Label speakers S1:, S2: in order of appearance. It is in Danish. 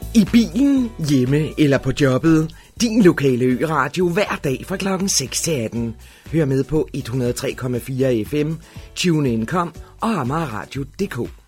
S1: I bilen, hjemme eller på jobbet. Din lokale øradio hver dag fra klokken 6 til 18. Hør med på 103,4 FM, TuneIn.com og amararadio.dk.